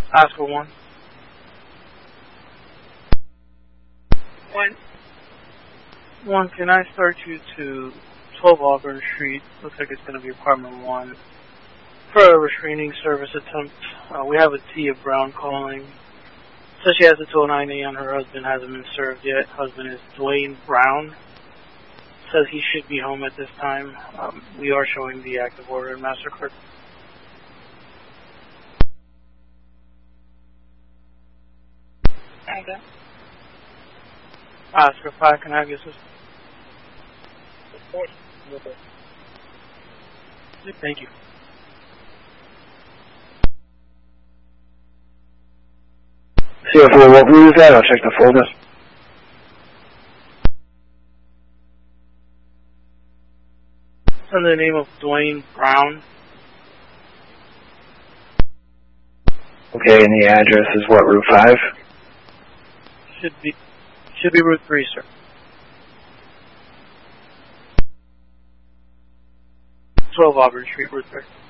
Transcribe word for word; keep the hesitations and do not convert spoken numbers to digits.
Oscar one. One. One, can I start you to twelve Auburn Street? Looks like it's going to be apartment one. For a restraining service attempt, uh, we have a Tia Brown calling. Says she has a two oh nine A on her husband, hasn't been served yet. Husband is Dwayne Brown. Says he should be home at this time. Um, we are showing the active order in MasterCard. Okay. Oscar five, can I have your assistance? Of course. Thank you. C F four, what room is that? I'll check the folder. It's under the name of Dwayne Brown. Okay, and the address is what, Route five? Should be, should be Route three, sir. twelve Auburn Street, Route three.